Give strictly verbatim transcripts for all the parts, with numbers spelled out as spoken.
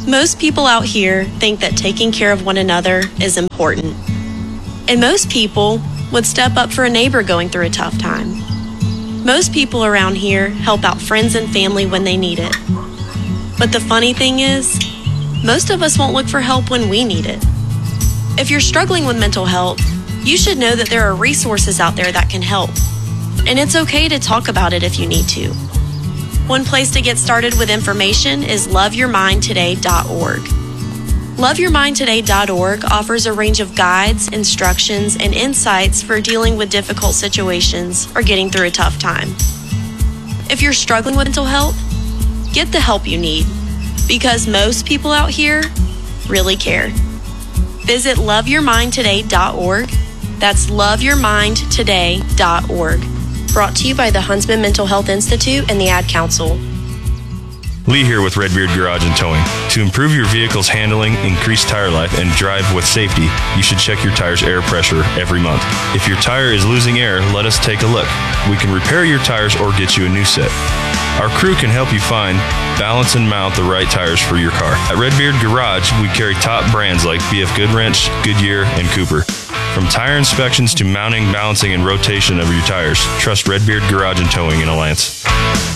Most people out here think that taking care of one another is important. And most people would step up for a neighbor going through a tough time. Most people around here help out friends and family when they need it. But the funny thing is, most of us won't look for help when we need it. If you're struggling with mental health, you should know that there are resources out there that can help. And it's okay to talk about it if you need to. One place to get started with information is love your mind today dot org. love your mind today dot org offers a range of guides, instructions, and insights for dealing with difficult situations or getting through a tough time. If you're struggling with mental health, get the help you need, because most people out here really care. Visit love your mind today dot org. That's love your mind today dot org. Brought to you by the Huntsman Mental Health Institute and the Ad Council. Lee here with Redbeard Garage and Towing. To improve your vehicle's handling, increase tire life, and drive with safety, you should check your tire's air pressure every month. If your tire is losing air, let us take a look. We can repair your tires or get you a new set. Our crew can help you find, balance, and mount the right tires for your car. At Redbeard Garage, we carry top brands like B F Goodwrench, Goodyear, and Cooper. From tire inspections to mounting, balancing, and rotation of your tires, trust Redbeard Garage and Towing in Alliance.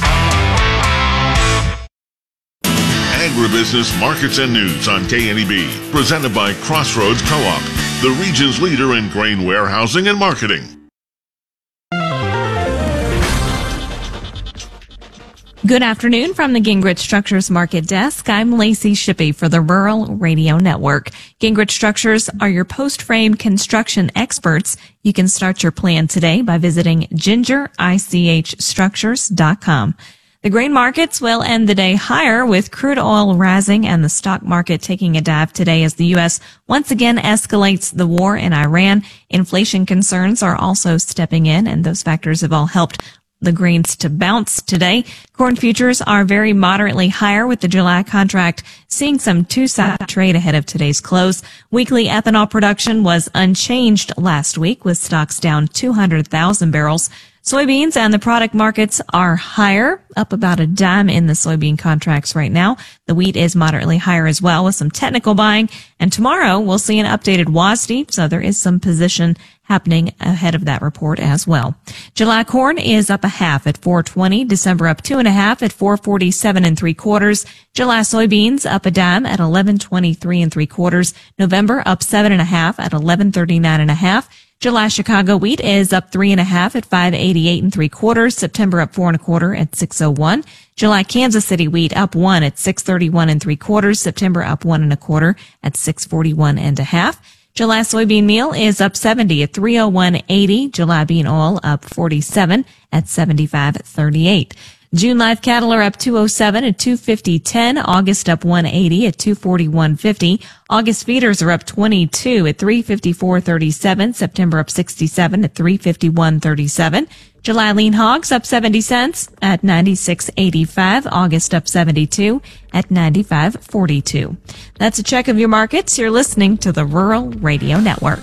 Agribusiness Markets and News on K N E B, presented by Crossroads Co-op, the region's leader in grain warehousing and marketing. Good afternoon from the Gingrich Structures Market Desk. I'm Lacey Shippey for the Rural Radio Network. Gingrich Structures are your post-frame construction experts. You can start your plan today by visiting ginger ich structures dot com. The grain markets will end the day higher, with crude oil rising and the stock market taking a dive today as the U S once again escalates the war in Iran. Inflation concerns are also stepping in, and those factors have all helped the grains to bounce today. Corn futures are very moderately higher, with the July contract seeing some two-side trade ahead of today's close. Weekly ethanol production was unchanged last week, with stocks down two hundred thousand barrels. Soybeans and the product markets are higher, up about a dime in the soybean contracts right now. The wheat is moderately higher as well, with some technical buying. And tomorrow we'll see an updated W A S D, so there is some position happening ahead of that report as well. July corn is up a half at four twenty. December up two and a half at four forty-seven and three quarters. July soybeans up a dime at eleven twenty-three and three quarters. November up seven and a half at eleven thirty-nine and a half. July Chicago wheat is up three and a half at five eighty-eight and three quarters. September up four and a quarter at six oh one. July Kansas City wheat up one at six thirty-one and three quarters. September up one and a quarter at six forty-one and a half. July soybean meal is up seventy at three oh one eighty. July bean oil up forty-seven at seventy-five thirty-eight. June live cattle are up two oh seven at two fifty ten. August up one eighty at two forty-one fifty. August feeders are up twenty-two at three fifty-four thirty-seven. September up sixty-seven at three fifty-one thirty-seven. July lean hogs up seventy cents at ninety-six eighty-five. August up seventy-two at ninety-five forty-two. That's a check of your markets. You're listening to the Rural Radio Network.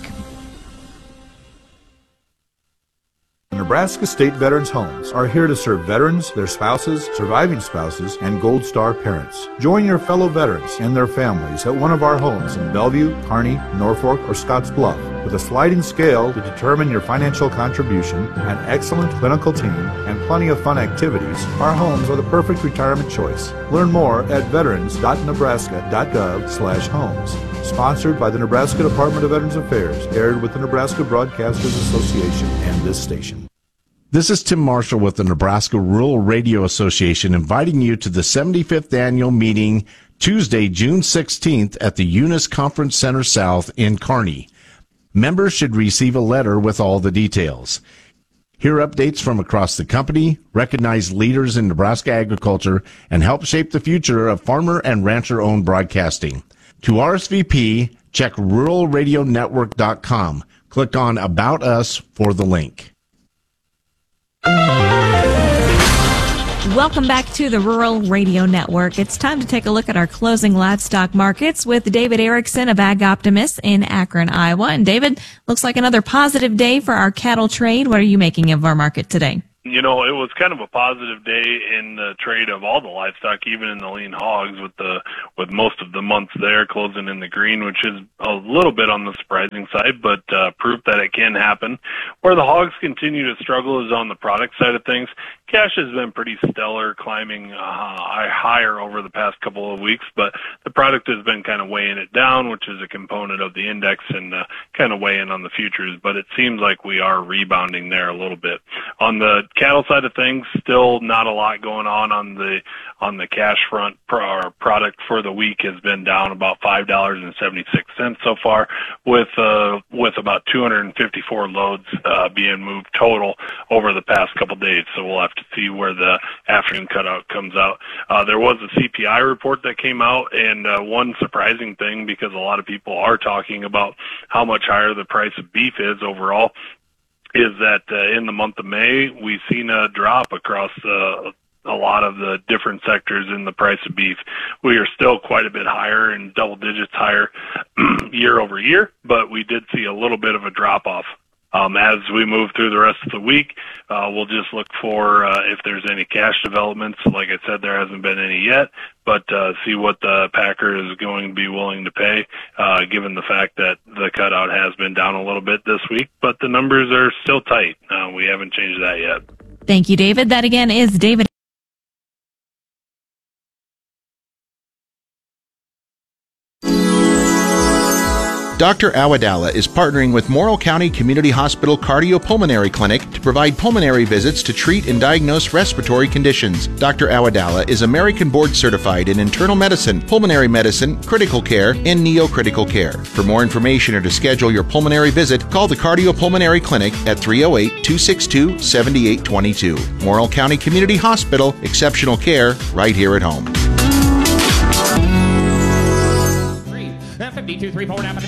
Nebraska State Veterans Homes are here to serve veterans, their spouses, surviving spouses, and Gold Star parents. Join your fellow veterans and their families at one of our homes in Bellevue, Kearney, Norfolk, or Scottsbluff. With a sliding scale to determine your financial contribution, an excellent clinical team, and plenty of fun activities, our homes are the perfect retirement choice. Learn more at veterans dot nebraska dot gov slash homes. Sponsored by the Nebraska Department of Veterans Affairs, aired with the Nebraska Broadcasters Association and this station. This is Tim Marshall with the Nebraska Rural Radio Association, inviting you to the seventy-fifth annual meeting Tuesday, June sixteenth at the Eunice Conference Center South in Kearney. Members should receive a letter with all the details. Hear updates from across the company, recognize leaders in Nebraska agriculture, and help shape the future of farmer and rancher-owned broadcasting. To R S V P, check rural radio network dot com. Click on About Us for the link. Welcome back to the Rural Radio Network. It's time to take a look at our closing livestock markets with David Erickson of Ag Optimist in Akron, Iowa. And David, looks like another positive day for our cattle trade. What are you making of our market today? You know, it was kind of a positive day in the trade of all the livestock, even in the lean hogs, with the with most of the months there closing in the green, which is a little bit on the surprising side, but uh, proof that it can happen. Where the hogs continue to struggle is on the product side of things. Cash has been pretty stellar, climbing uh, higher over the past couple of weeks, but the product has been kind of weighing it down, which is a component of the index, and uh, kind of weighing on the futures. But it seems like we are rebounding there a little bit. On the cattle side of things, still not a lot going on on the on the cash front. Our product for the week has been down about five dollars and seventy-six cents so far, with uh, with about two hundred fifty-four loads uh, being moved total over the past couple days. So we'll have to see where the afternoon cutout comes out. Uh, there was a C P I report that came out, and uh, one surprising thing, because a lot of people are talking about how much higher the price of beef is overall, is that uh, in the month of May, we've seen a drop across uh, a lot of the different sectors in the price of beef. We are still quite a bit higher, and double digits higher year over year, but we did see a little bit of a drop off. Um, as we move through the rest of the week, uh, we'll just look for uh, if there's any cash developments. Like I said, there hasn't been any yet, but uh, see what the packer is going to be willing to pay, uh, given the fact that the cutout has been down a little bit this week, but the numbers are still tight. Uh, we haven't changed that yet. Thank you, David. That again is David. Doctor Awadala is partnering with Morrill County Community Hospital Cardiopulmonary Clinic to provide pulmonary visits to treat and diagnose respiratory conditions. Doctor Awadala is American Board Certified in internal medicine, pulmonary medicine, critical care, and neocritical care. For more information or to schedule your pulmonary visit, call the Cardiopulmonary Clinic at three oh eight, two six two, seven eight two two. Morrill County Community Hospital, exceptional care right here at home. fifty-two, three, four, nine,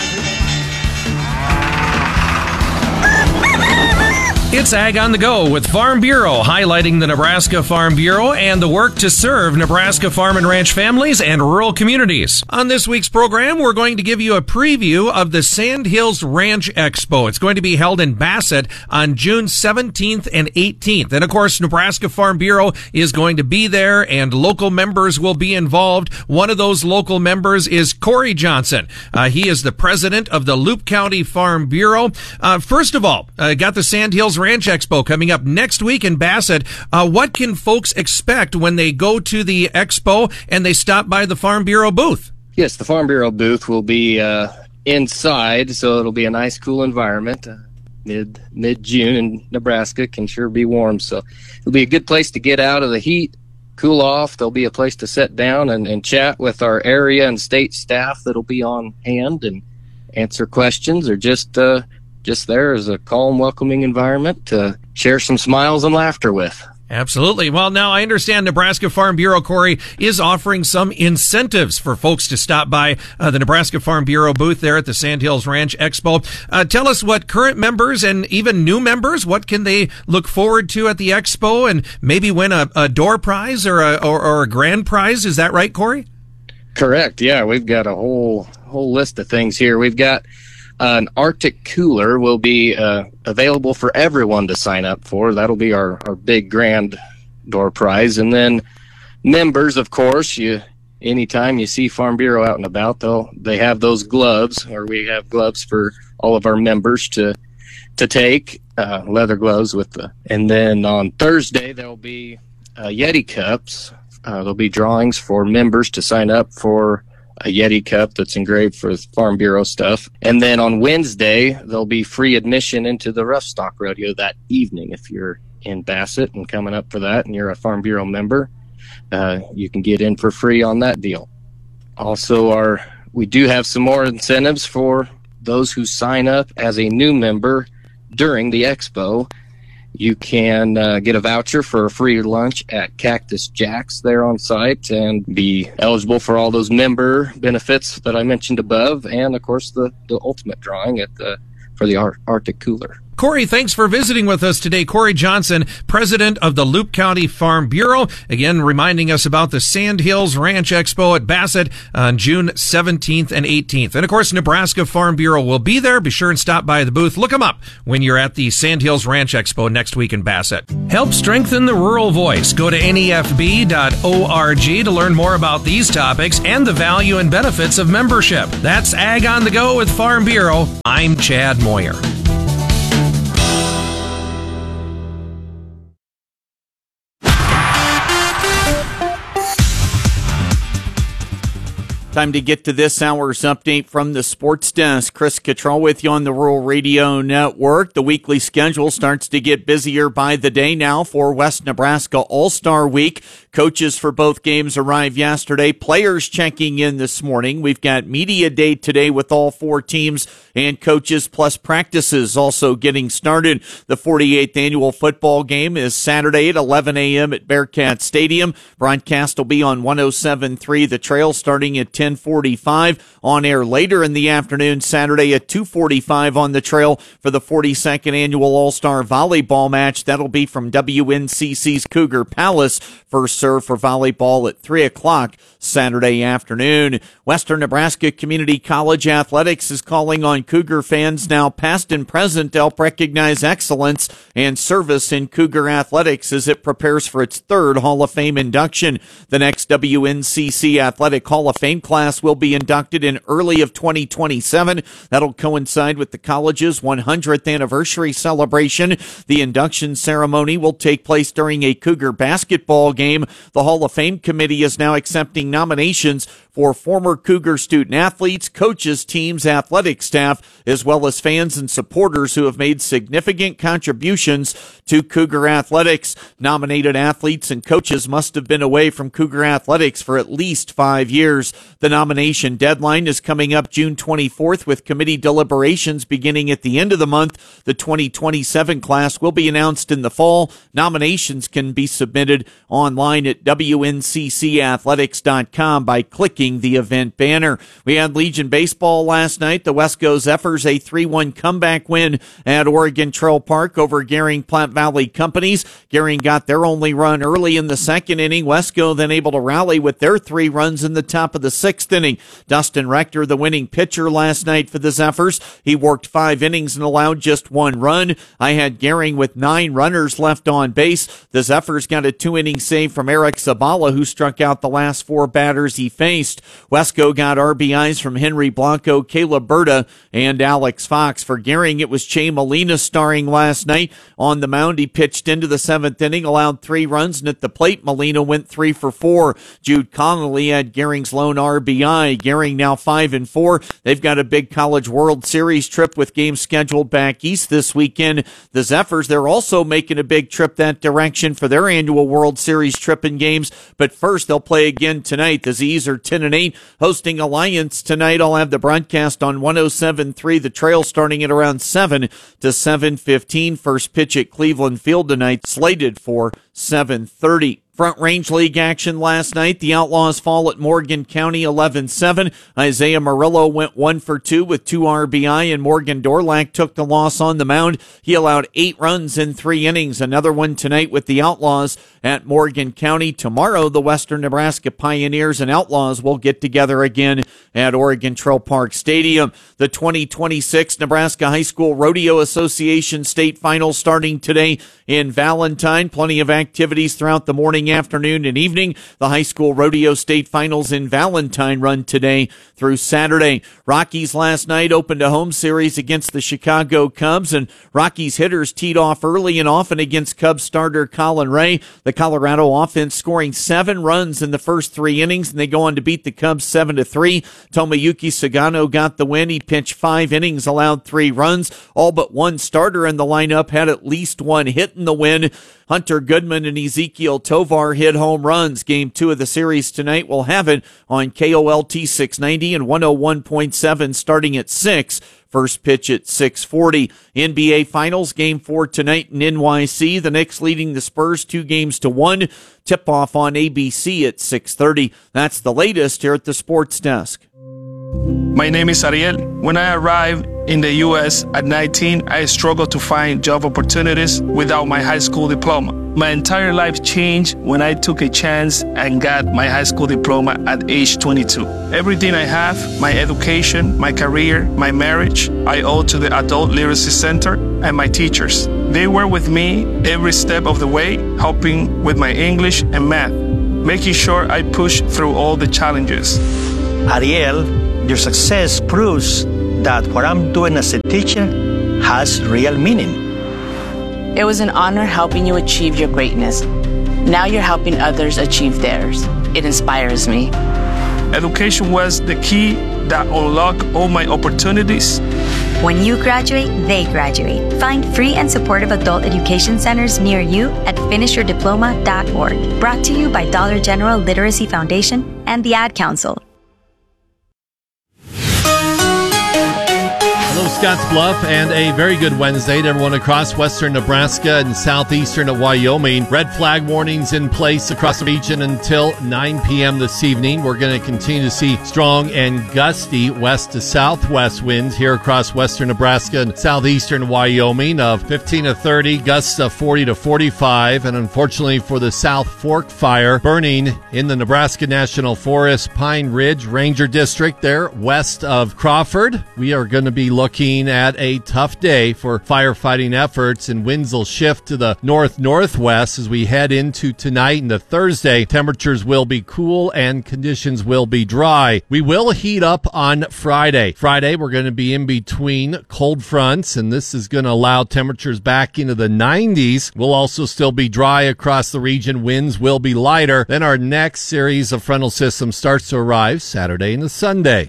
It's Ag on the Go with Farm Bureau, highlighting the Nebraska Farm Bureau and the work to serve Nebraska farm and ranch families and rural communities. On this week's program, we're going to give you a preview of the Sand Hills Ranch Expo. It's going to be held in Bassett on June seventeenth and eighteenth. And of course, Nebraska Farm Bureau is going to be there, and local members will be involved. One of those local members is Corey Johnson. Uh, he is the president of the Loup County Farm Bureau. Uh, first of all, uh, got the Sand Hills Ranch Expo coming up next week in Bassett. Uh, what can folks expect when they go to the expo and they stop by the Farm Bureau booth? Yes, the Farm Bureau booth will be uh, inside, so it'll be a nice, cool environment. Uh, mid mid June in Nebraska can sure be warm, so it'll be a good place to get out of the heat, cool off. There'll be a place to sit down and, and chat with our area and state staff that'll be on hand and answer questions, or just uh, just there as a calm, welcoming environment to share some smiles and laughter with. Absolutely. Well, now I understand Nebraska Farm Bureau, Corey, is offering some incentives for folks to stop by uh, the Nebraska Farm Bureau booth there at the Sand Hills Ranch Expo. Uh, tell us what current members and even new members, what can they look forward to at the expo, and maybe win a, a door prize or a, or, or a grand prize. Is that right, Corey? Correct. Yeah, we've got a whole whole list of things here. We've got Uh, an Arctic cooler will be uh, available for everyone to sign up for. That'll be our, our big grand door prize. And then members, of course, you anytime you see Farm Bureau out and about, they'll they have those gloves, or we have gloves for all of our members to to take, uh, leather gloves with the. And then on Thursday there'll be uh, Yeti cups. Uh, there'll be drawings for members to sign up for a Yeti cup that's engraved for Farm Bureau stuff. And then on Wednesday, there'll be free admission into the Rough Stock Rodeo that evening. If you're in Bassett and coming up for that and you're a Farm Bureau member, uh, you can get in for free on that deal. Also, our we do have some more incentives for those who sign up as a new member during the expo. You can uh, get a voucher for a free lunch at Cactus Jack's there on site and be eligible for all those member benefits that I mentioned above, and of course the, the ultimate drawing at the for the Ar- Arctic cooler. Corey, thanks for visiting with us today. Corey Johnson, president of the Loup County Farm Bureau, again reminding us about the Sandhills Ranch Expo at Bassett on June seventeenth and eighteenth. And of course, Nebraska Farm Bureau will be there. Be sure and stop by the booth. Look them up when you're at the Sandhills Ranch Expo next week in Bassett. Help strengthen the rural voice. Go to N E F B dot org to learn more about these topics and the value and benefits of membership. That's Ag on the Go with Farm Bureau. I'm Chad Moyer. Time to get to this hour's update from the sports desk. Chris Cottrell with you on the Rural Radio Network. The weekly schedule starts to get busier by the day now for West Nebraska All-Star Week. Coaches for both games arrived yesterday. Players checking in this morning. We've got media day today with all four teams and coaches plus practices also getting started. The forty-eighth annual football game is Saturday at eleven a.m. at Bearcat Stadium. Broadcast will be on one oh seven point three The Trail starting at ten forty-five. On air later in the afternoon, Saturday at two forty-five on the Trail for the forty-second annual All-Star Volleyball match. That'll be from W N C C's Cougar Palace. First serve for volleyball at three o'clock Saturday afternoon. Western Nebraska Community College Athletics is calling on Cougar fans now past and present to help recognize excellence and service in Cougar athletics as it prepares for its third Hall of Fame induction. The next W N C C Athletic Hall of Fame class will be inducted in early of twenty twenty-seven. That'll coincide with the college's one hundredth anniversary celebration. The induction ceremony will take place during a Cougar basketball game. The Hall of Fame committee is now accepting nominations for former Cougar student athletes, coaches, teams, athletic staff, as well as fans and supporters who have made significant contributions to Cougar athletics. Nominated athletes and coaches must have been away from Cougar athletics for at least five years. The nomination deadline is coming up June twenty-fourth with committee deliberations beginning at the end of the month. The twenty twenty-seven class will be announced in the fall. Nominations can be submitted online at W N C C athletics dot com by clicking the event banner. We had Legion baseball last night. The Wesco Zephyrs a three one comeback win at Oregon Trail Park over Gering Platte Valley Companies. Gering got their only run early in the second inning. Wesco then able to rally with their three runs in the top of the sixth inning. Dustin Rector, the winning pitcher last night for the Zephyrs. He worked five innings and allowed just one run. I had Gering with nine runners left on base. The Zephyrs got a two-inning save from Eric Zabala, who struck out the last four batters he faced. Wesco got R B Is from Henry Blanco, Caleb Berta, and Alex Fox. For Gering, it was Che Molina starring last night. On the mound, he pitched into the seventh inning, allowed three runs, and at the plate, Molina went three for four. Jude Connolly had Gering's lone R B I. Gering now five and four. They've got a big College World Series trip with games scheduled back east this weekend. The Zephyrs, they're also making a big trip that direction for their annual World Series trip and games. But first, they'll play again tonight. The Z's are ten and eight, hosting Alliance tonight. I'll have the broadcast on one oh seven point three The Trail starting at around seven to seven fifteen. First pitch at Cleveland Field tonight, slated for seven thirty. Front Range League action last night. The Outlaws fall at Morgan County eleven seven. Isaiah Murillo went one for two with two R B I, and Morgan Dorlack took the loss on the mound. He allowed eight runs in three innings. Another one tonight with the Outlaws at Morgan County. Tomorrow, the Western Nebraska Pioneers and Outlaws will get together again at Oregon Trail Park Stadium. The twenty twenty-six Nebraska High School Rodeo Association State Finals starting today in Valentine. Plenty of activities throughout the morning, afternoon, and evening. The high school rodeo state finals in Valentine run today through Saturday. Rockies last night opened a home series against the Chicago Cubs, and Rockies hitters teed off early and often against Cubs starter Colin Ray. The Colorado offense scoring seven runs in the first three innings, and they go on to beat the Cubs seven to three. Tomoyuki Sagano got the win. He pitched five innings, allowed three runs. All but one starter in the lineup had at least one hit in the win. Hunter Goodman and Ezekiel Tovar hit home runs. Game two of the series tonight will have it on K O L T six ninety and one oh one point seven starting at six. First pitch at six forty. N B A Finals, Game four tonight in N Y C. The Knicks leading the Spurs two games to one. Tip-off on A B C at six thirty. That's the latest here at the Sports Desk. My name is Ariel. When I arrived in the U S at nineteen, I struggled to find job opportunities without my high school diploma. My entire life changed when I took a chance and got my high school diploma at age twenty-two. Everything I have, my education, my career, my marriage, I owe to the Adult Literacy Center and my teachers. They were with me every step of the way, helping with my English and math, making sure I push through all the challenges. Ariel, your success proves that what I'm doing as a teacher has real meaning. It was an honor helping you achieve your greatness. Now you're helping others achieve theirs. It inspires me. Education was the key that unlocked all my opportunities. When you graduate, they graduate. Find free and supportive adult education centers near you at finish your diploma dot org. Brought to you by Dollar General Literacy Foundation and the Ad Council. Hello, Scottsbluff, and a very good Wednesday to everyone across western Nebraska and southeastern Wyoming. Red flag warnings in place across the region until nine p.m. this evening. We're going to continue to see strong and gusty west to southwest winds here across western Nebraska and southeastern Wyoming of fifteen to thirty, gusts of forty to forty-five, and unfortunately for the South Fork fire burning in the Nebraska National Forest Pine Ridge Ranger District there west of Crawford. We are going to be looking Looking at a tough day for firefighting efforts, and winds will shift to the north-northwest as we head into tonight and to Thursday. Temperatures will be cool and conditions will be dry. We will heat up on Friday. Friday, we're going to be in between cold fronts, and this is going to allow temperatures back into the nineties. We'll also still be dry across the region. Winds will be lighter. Then our next series of frontal systems starts to arrive Saturday and Sunday.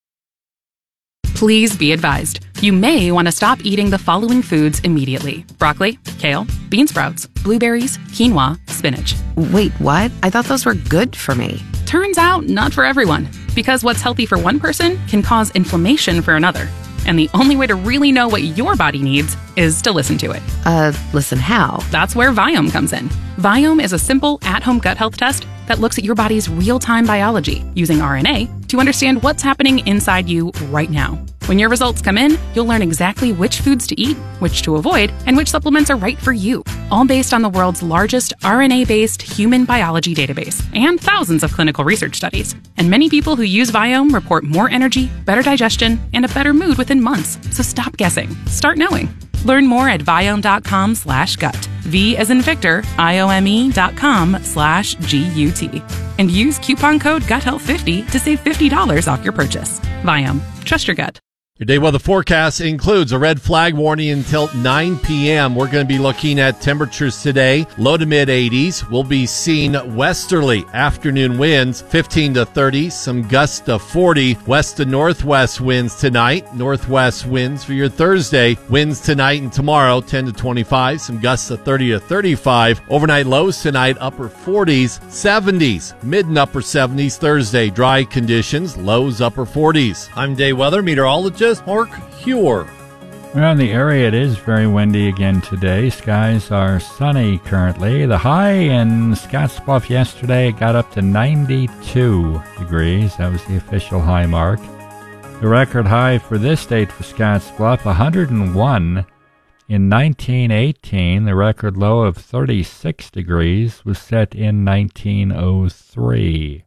Please be advised, you may want to stop eating the following foods immediately. Broccoli, kale, bean sprouts, blueberries, quinoa, spinach. Wait, what? I thought those were good for me. Turns out, not for everyone. Because what's healthy for one person can cause inflammation for another. And the only way to really know what your body needs is to listen to it. Uh, listen how? That's where Viome comes in. Viome is a simple, at-home gut health test that looks at your body's real-time biology using R N A to understand what's happening inside you right now. When your results come in, you'll learn exactly which foods to eat, which to avoid, and which supplements are right for you. All based on the world's largest R N A-based human biology database and thousands of clinical research studies. And many people who use Viome report more energy, better digestion, and a better mood within months. So stop guessing. Start knowing. Learn more at Viome.com slash gut. V as in Victor, I-O-M-E dot com slash G-U-T. And use coupon code gut health fifty to save fifty dollars off your purchase. Viome. Trust your gut. Your day weather forecast includes a red flag warning until nine p.m. We're going to be looking at temperatures today, low to mid eighties. We'll be seeing westerly afternoon winds, fifteen to thirty, some gusts to forty, west to northwest winds tonight, northwest winds for your Thursday. Winds tonight and tomorrow, ten to twenty-five, some gusts to thirty to thirty-five. Overnight lows tonight, upper forties, seventies, mid and upper seventies Thursday. Dry conditions, lows upper forties. I'm day weather meteorologist Mark Huer. Around the area, it is very windy again today. Skies are sunny currently. The high in Scottsbluff yesterday got up to ninety-two degrees. That was the official high mark. The record high for this date for Scottsbluff, one hundred one. In nineteen eighteen, the record low of thirty-six degrees was set in nineteen oh three.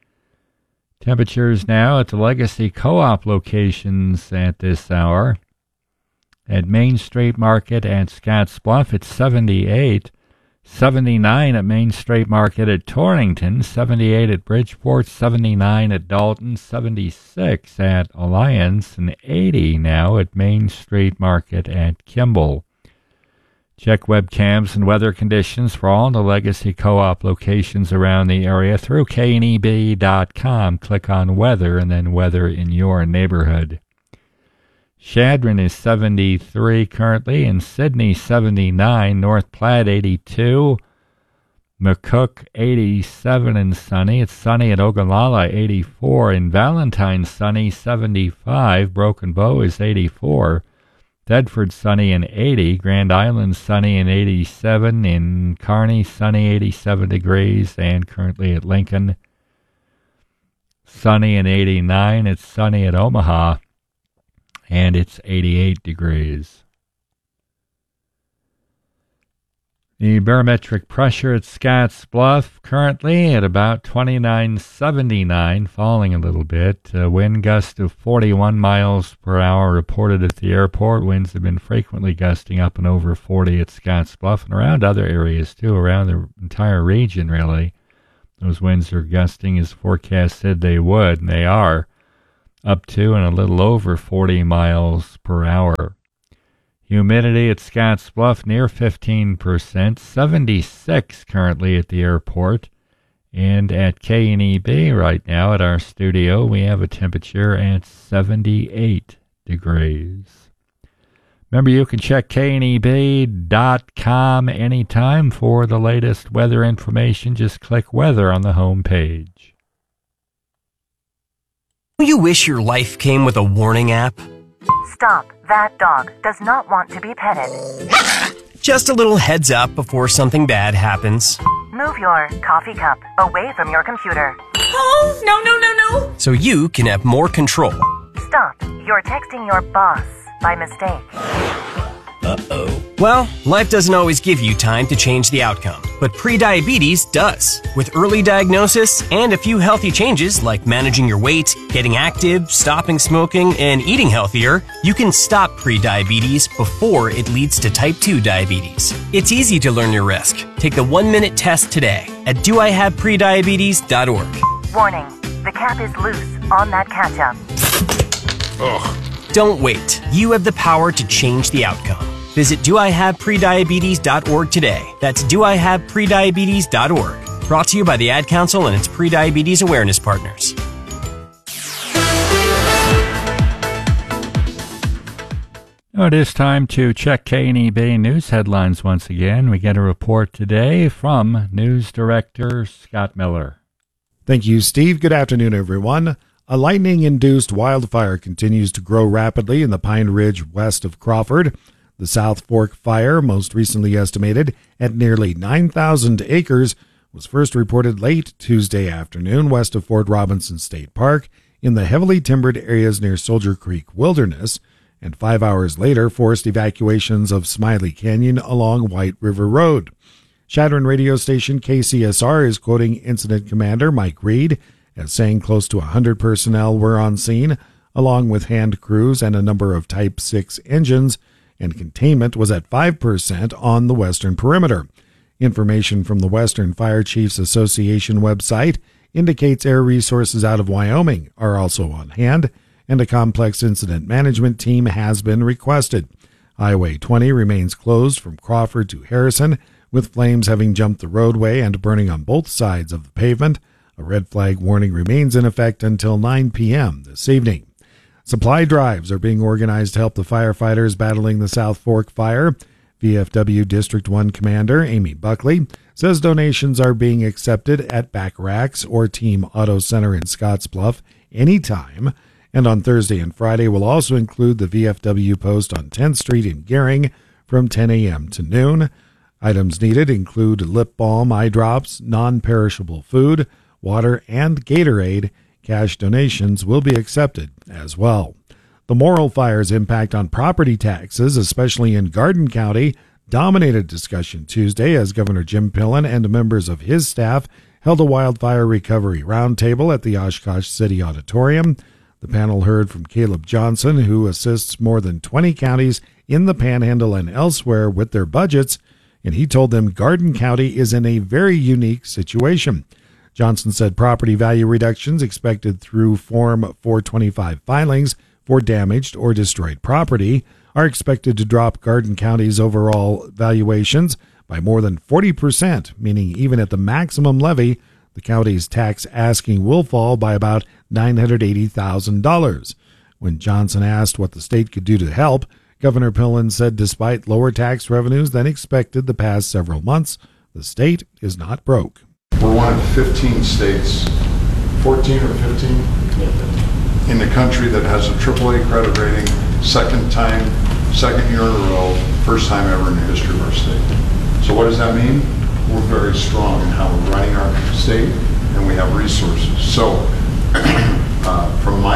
Temperatures now at the Legacy Co-op locations at this hour. At Main Street Market at Scottsbluff, it's seventy-eight. seventy-nine at Main Street Market at Torrington. seventy-eight at Bridgeport. seventy-nine at Dalton. seventy-six at Alliance. And eighty now at Main Street Market at Kimball. Check webcams and weather conditions for all the Legacy Co-op locations around the area through K N E B dot com. Click on weather and then weather in your neighborhood. Chadron is seventy-three currently, in Sydney seventy-nine, North Platte eighty-two, McCook eighty-seven and sunny. It's sunny at Ogallala eighty-four, in Valentine sunny seventy-five, Broken Bow is eighty-four. Thedford sunny and eighty, Grand Island sunny and eighty-seven, in Kearney sunny eighty-seven degrees, and currently at Lincoln sunny and eighty-nine. It's sunny at Omaha, and it's eighty-eight degrees. The barometric pressure at Scotts Bluff currently at about twenty-nine seventy-nine, falling a little bit. Uh, wind gust of forty-one miles per hour reported at the airport. Winds have been frequently gusting up and over forty at Scotts Bluff and around other areas too, around the entire region really. Those winds are gusting as forecast said they would, and they are, up to and a little over forty miles per hour. Humidity at Scotts Bluff near fifteen percent, seventy-six currently at the airport. And at K N E B right now at our studio, we have a temperature at seventy-eight degrees. Remember, you can check K N E B dot com anytime for the latest weather information. Just click weather on the home page. Do you wish your life came with a warning app? Stop. That dog does not want to be petted. Just a little heads up before something bad happens. Move your coffee cup away from your computer. Oh, no, no, no, no. So you can have more control. Stop. You're texting your boss by mistake. Uh-oh. Well, life doesn't always give you time to change the outcome, but prediabetes does. With early diagnosis and a few healthy changes like managing your weight, getting active, stopping smoking, and eating healthier, you can stop prediabetes before it leads to type two diabetes. It's easy to learn your risk. Take the one-minute test today at do I have prediabetes dot org. Warning, the cap is loose on that ketchup. Ugh. Don't wait. You have the power to change the outcome. Visit do I have prediabetes dot org today. That's do I have prediabetes dot org. Brought to you by the Ad Council and its prediabetes awareness partners. Now it is time to check K N E B news headlines once again. We get a report today from News Director Scott Miller. Thank you, Steve. Good afternoon, everyone. A lightning-induced wildfire continues to grow rapidly in the Pine Ridge west of Crawford. The South Fork fire, most recently estimated at nearly nine thousand acres, was first reported late Tuesday afternoon west of Fort Robinson State Park in the heavily timbered areas near Soldier Creek Wilderness, and five hours later forced evacuations of Smiley Canyon along White River Road. Chadron radio station K C S R is quoting Incident Commander Mike Reed as saying close to one hundred personnel were on scene, along with hand crews and a number of Type six engines, and containment was at five percent on the western perimeter. Information from the Western Fire Chiefs Association website indicates air resources out of Wyoming are also on hand, and a complex incident management team has been requested. Highway twenty remains closed from Crawford to Harrison, with flames having jumped the roadway and burning on both sides of the pavement. A red flag warning remains in effect until nine p.m. this evening. Supply drives are being organized to help the firefighters battling the South Fork fire. V F W District one Commander Amy Buckley says donations are being accepted at Bacharach's or Team Auto Center in Scottsbluff anytime, and on Thursday and Friday will also include the V F W post on tenth Street in Gering from ten a.m. to noon. Items needed include lip balm, eye drops, non-perishable food, water, and Gatorade. Cash donations will be accepted as well. The Morrill Fire's impact on property taxes, especially in Garden County, dominated discussion Tuesday as Governor Jim Pillen and members of his staff held a wildfire recovery roundtable at the Oshkosh City Auditorium. The panel heard from Caleb Johnson, who assists more than twenty counties in the Panhandle and elsewhere with their budgets, and he told them Garden County is in a very unique situation. Johnson said property value reductions expected through Form four twenty-five filings for damaged or destroyed property are expected to drop Garden County's overall valuations by more than forty percent, meaning even at the maximum levy, the county's tax asking will fall by about nine hundred eighty thousand dollars. When Johnson asked what the state could do to help, Governor Pillen said despite lower tax revenues than expected the past several months, the state is not broke. We're one of fifteen states, fourteen or fifteen, in the country that has a triple A credit rating, second time, second year in a row, first time ever in the history of our state. So what does that mean? We're very strong in how we're running our state, and we have resources. So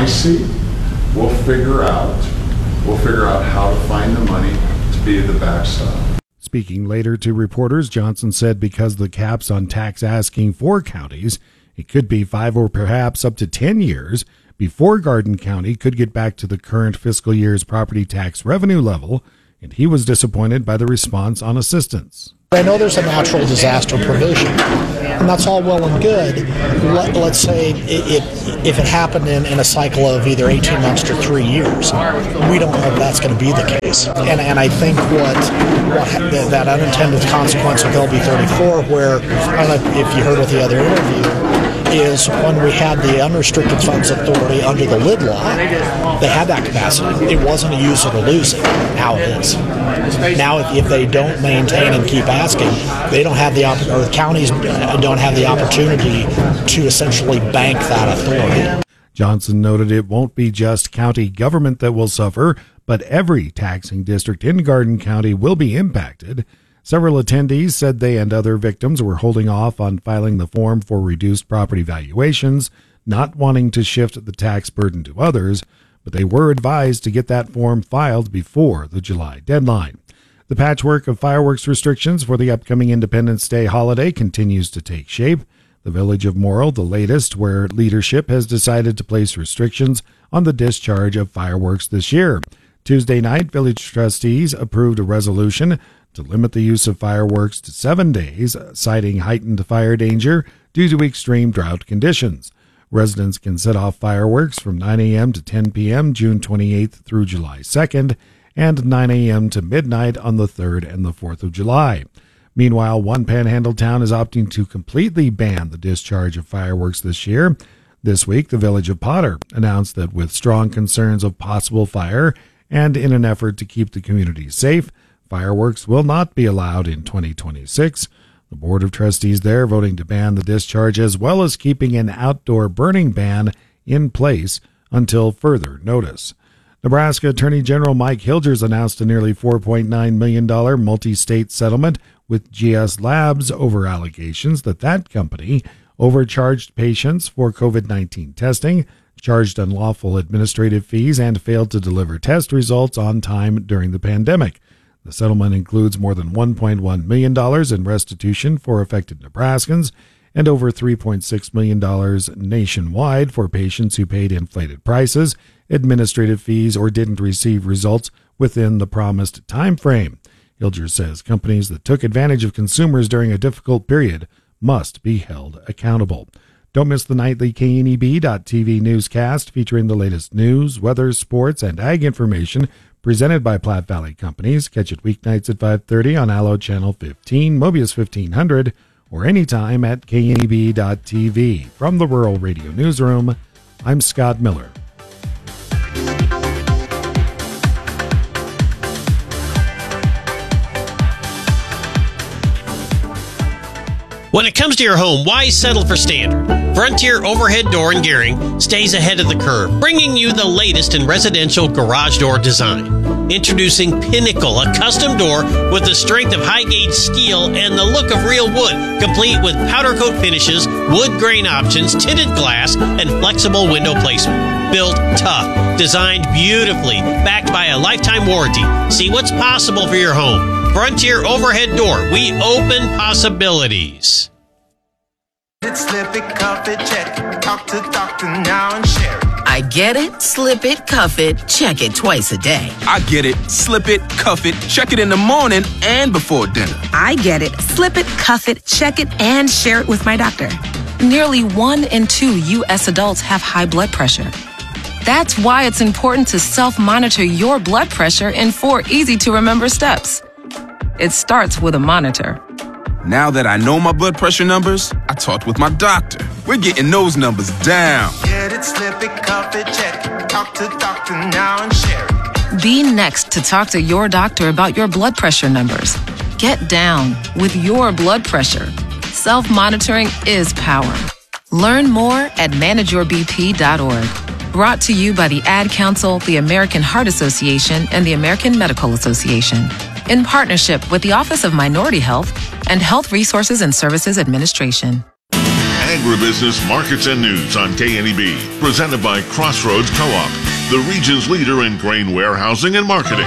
my seat, we'll figure out, we'll figure out how to find the money to be the backstop. Speaking later to reporters, Johnson said because the caps on tax asking for counties, it could be five or perhaps up to ten years before Garden County could get back to the current fiscal year's property tax revenue level, and he was disappointed by the response on assistance. I know there's a natural disaster provision, and that's all well and good. Let, let's say it, it, if it happened in, in a cycle of either eighteen months to three years, we don't know if that's going to be the case. And, and I think what, what that, that unintended consequence of L B thirty-four, where, I don't know if you heard with the other interview, is when we had the unrestricted funds authority under the lid law, they had that capacity. It wasn't a use it or lose it. Now it is. Now if, if they don't maintain and keep asking, they don't have the opportunity, or the counties don't have the opportunity to essentially bank that authority. Johnson noted it won't be just county government that will suffer, but every taxing district in Garden County will be impacted. Several attendees said they and other victims were holding off on filing the form for reduced property valuations, not wanting to shift the tax burden to others, but they were advised to get that form filed before the July deadline. The patchwork of fireworks restrictions for the upcoming Independence Day holiday continues to take shape. The Village of Morrill, the latest, where leadership has decided to place restrictions on the discharge of fireworks this year. Tuesday night, village trustees approved a resolution to limit the use of fireworks to seven days, citing heightened fire danger due to extreme drought conditions. Residents can set off fireworks from nine a.m. to ten p.m. June twenty-eighth through July second, and nine a.m. to midnight on the third and the fourth of July. Meanwhile, one Panhandle town is opting to completely ban the discharge of fireworks this year. This week, the Village of Potter announced that with strong concerns of possible fire and in an effort to keep the community safe, fireworks will not be allowed in twenty twenty-six. The Board of Trustees there voting to ban the discharge as well as keeping an outdoor burning ban in place until further notice. Nebraska Attorney General Mike Hilgers announced a nearly four point nine million dollars multi-state settlement with G S Labs over allegations that that company overcharged patients for COVID nineteen testing, charged unlawful administrative fees, and failed to deliver test results on time during the pandemic. The settlement includes more than one point one million dollars in restitution for affected Nebraskans and over three point six million dollars nationwide for patients who paid inflated prices, administrative fees, or didn't receive results within the promised time frame. Hilgers says companies that took advantage of consumers during a difficult period must be held accountable. Don't miss the nightly K N E B dot T V newscast featuring the latest news, weather, sports, and ag information presented by Platte Valley Companies. Catch it weeknights at five thirty on Allo Channel fifteen, Mobius fifteen hundred, or anytime at K N E B dot T V. From the Rural Radio Newsroom, I'm Scott Miller. When it comes to your home, why settle for standard? Frontier Overhead Door and Gearing stays ahead of the curve, bringing you the latest in residential garage door design. Introducing Pinnacle, a custom door with the strength of high-gauge steel and the look of real wood, complete with powder coat finishes, wood grain options, tinted glass, and flexible window placement. Built tough, designed beautifully, backed by a lifetime warranty. See what's possible for your home. Frontier Overhead Door. We open possibilities. Slip it, cuff it, check it. Talk to doctor now and share it. I get it, slip it, cuff it, check it twice a day. I get it, slip it, cuff it, check it in the morning and before dinner. I get it, slip it, cuff it, check it, and share it with my doctor. Nearly one in two U S adults have high blood pressure. That's why it's important to self-monitor your blood pressure in four easy-to-remember steps. It starts with a monitor. Now that I know my blood pressure numbers, I talked with my doctor. We're getting those numbers down. Get it, slip it, cuff it, check it. Talk to doctor now and share it. Be next to talk to your doctor about your blood pressure numbers. Get down with your blood pressure. Self-monitoring is power. Learn more at manage your b p dot org. Brought to you by the Ad Council, the American Heart Association, and the American Medical Association, in partnership with the Office of Minority Health and Health Resources and Services Administration. Ag Agribusiness Markets and News on K N E B, presented by Crossroads Co-op, the region's leader in grain warehousing and marketing.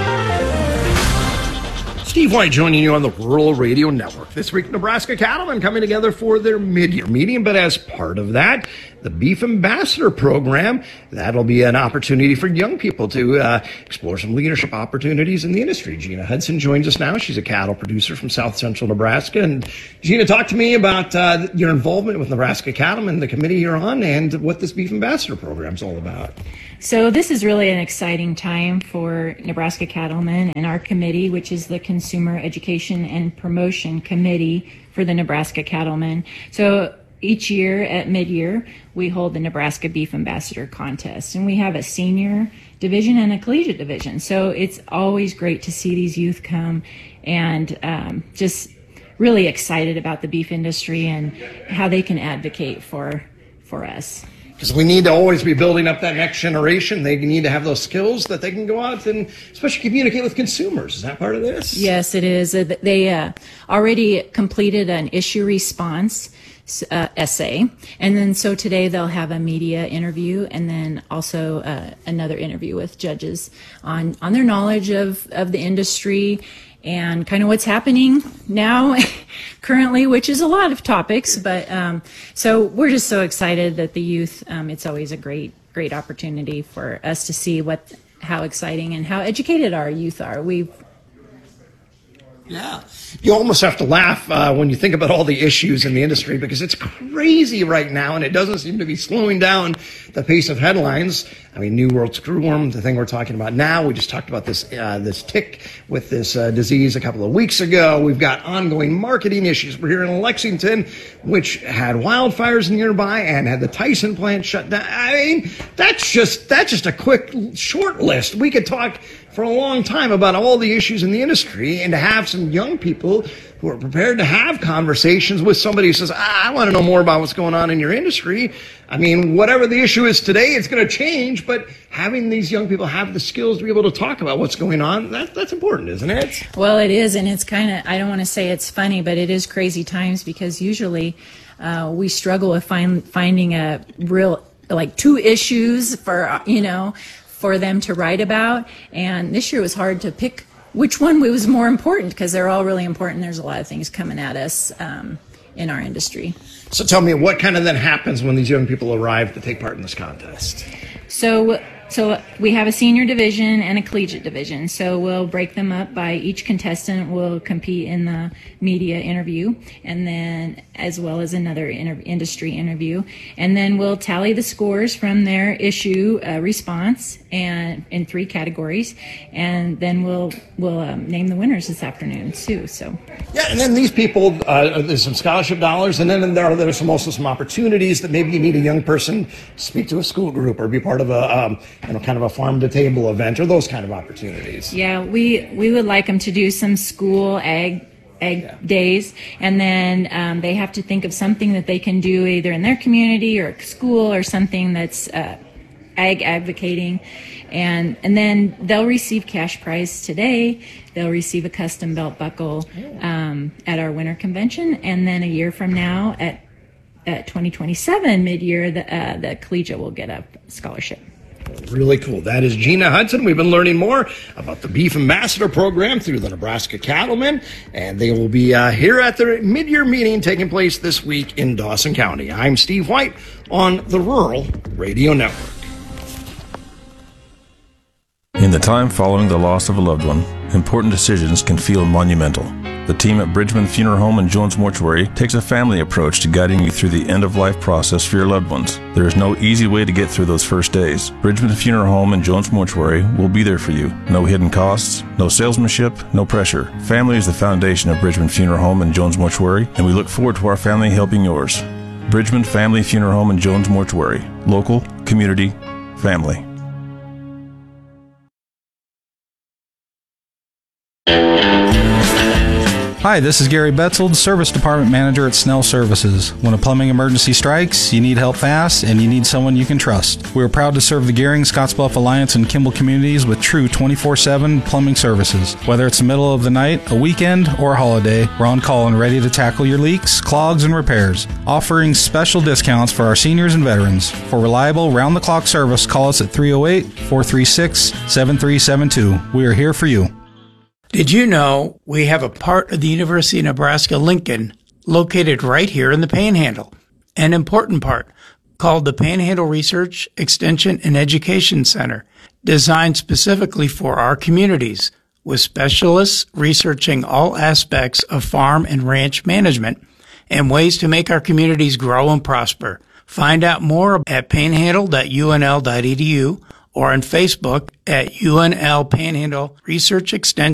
Steve White joining you on the Rural Radio Network. This week, Nebraska cattlemen coming together for their mid-year meeting, but as part of that, the Beef Ambassador Program, that'll be an opportunity for young people to uh, explore some leadership opportunities in the industry. Gina Hudson joins us now. She's a cattle producer from South Central Nebraska. And Gina, talk to me about uh, your involvement with Nebraska Cattlemen, the committee you're on, and what this Beef Ambassador Program is all about. So this is really an exciting time for Nebraska cattlemen and our committee, which is the Consumer Education and Promotion Committee for the Nebraska cattlemen. So each year at mid-year, we hold the Nebraska Beef Ambassador Contest, and we have a senior division and a collegiate division. So it's always great to see these youth come and um, just really excited about the beef industry and how they can advocate for for us. Because we need to always be building up that next generation. They need to have those skills that they can go out and especially communicate with consumers. Is that part of this? Yes, it is. Uh, They uh, already completed an issue response uh, essay. And then so today they'll have a media interview and then also uh, another interview with judges on, on their knowledge of, of the industry and kind of what's happening now currently, which is a lot of topics. But um, so we're just so excited that the youth, um, it's always a great, great opportunity for us to see what, how exciting and how educated our youth are. We've Yeah. You almost have to laugh uh, when you think about all the issues in the industry because it's crazy right now and it doesn't seem to be slowing down the pace of headlines. I mean, New World Screwworm, the thing we're talking about now. We just talked about this uh, this tick with this uh, disease a couple of weeks ago. We've got ongoing marketing issues. We're here in Lexington, which had wildfires nearby and had the Tyson plant shut down. I mean, that's just that's just a quick, short list. We could talk for a long time about all the issues in the industry, and to have some young people who are prepared to have conversations with somebody who says, ah, I want to know more about what's going on in your industry. I mean, whatever the issue is today, it's going to change, but having these young people have the skills to be able to talk about what's going on, that, that's important, isn't it? Well, it is, and it's kind of, I don't want to say it's funny, but it is crazy times because usually uh, we struggle with find, finding a real, like two issues for, you know, for them to write about, and this year was hard to pick which one was more important because they're all really important. There's a lot of things coming at us um, in our industry. So tell me, what kind of then happens when these young people arrive to take part in this contest? So, so we have a senior division and a collegiate division. So we'll break them up by each contestant will compete in the media interview, and then as well as another inter- industry interview, and then we'll tally the scores from their issue uh, response and in three categories, and then we'll we'll um, name the winners this afternoon too. So yeah, and then these people, uh, there's some scholarship dollars, and then there are there's some also some opportunities that maybe you need a young person to speak to a school group or be part of a um, you know kind of a farm to table event or those kind of opportunities. Yeah, we we would like them to do some school ag. egg yeah. days, and then um, they have to think of something that they can do either in their community or school or something that's uh, ag advocating, and and then they'll receive cash prize today. They'll receive a custom belt buckle um, at our winter convention, and then a year from now at, at twenty twenty-seven mid-year, the, uh, the collegiate will get a scholarship. Really cool. That is Gina Hudson. We've been learning more about the Beef Ambassador Program through the Nebraska Cattlemen, and they will be uh, here at their mid-year meeting taking place this week in Dawson County. I'm Steve White on the Rural Radio Network. In the time following the loss of a loved one, important decisions can feel monumental. The team at Bridgman Funeral Home and Jones Mortuary takes a family approach to guiding you through the end-of-life process for your loved ones. There is no easy way to get through those first days. Bridgman Funeral Home and Jones Mortuary will be there for you. No hidden costs, no salesmanship, no pressure. Family is the foundation of Bridgman Funeral Home and Jones Mortuary, and we look forward to our family helping yours. Bridgman Family Funeral Home and Jones Mortuary. Local, community, family. Hi, this is Gary Betzold, Service Department Manager at Snell Services. When a plumbing emergency strikes, you need help fast, and you need someone you can trust. We are proud to serve the Gehring, Scottsbluff Alliance, and Kimball communities with true twenty-four seven plumbing services. Whether it's the middle of the night, a weekend, or a holiday, we're on call and ready to tackle your leaks, clogs, and repairs. Offering special discounts for our seniors and veterans. For reliable, round-the-clock service, call us at three oh eight, four three six, seven three seven two. We are here for you. Did you know we have a part of the University of Nebraska-Lincoln located right here in the Panhandle? An important part called the Panhandle Research, Extension, and Education Center, designed specifically for our communities, with specialists researching all aspects of farm and ranch management and ways to make our communities grow and prosper. Find out more at panhandle dot u n l dot e d u or on Facebook at U N L Panhandle Research Extension